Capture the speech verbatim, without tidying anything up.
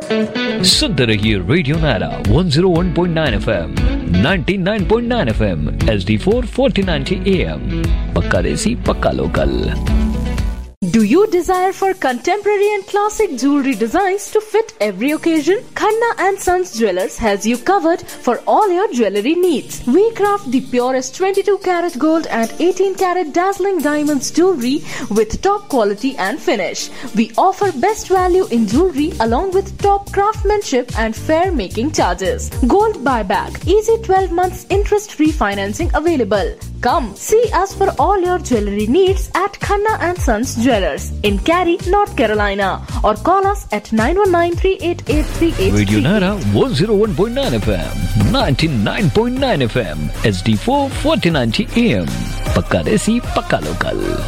सुनते रहिए radio Naira one oh one point nine F M, ninety-nine point nine F M, H D four fourteen ninety A M. पक्का देसी पक्का local. Do you desire for contemporary and classic jewelry designs to fit every occasion? Khanna and Sons Jewelers has you covered for all your jewelry needs. We craft the purest twenty-two karat gold and eighteen karat dazzling diamonds jewelry with top quality and finish. We offer best value in jewelry along with top craftsmanship and fair making charges. Gold buyback, easy twelve months interest-free financing available. Come see us for all your jewelry needs at Khanna and Sons Jewelers in Cary, North Carolina, or call us at nine one nine, three eight eight, three eight three. Radio Naira one oh one point nine F M, ninety-nine point nine F M, H D four fourteen ninety A M. पक्का देसी पक्का local.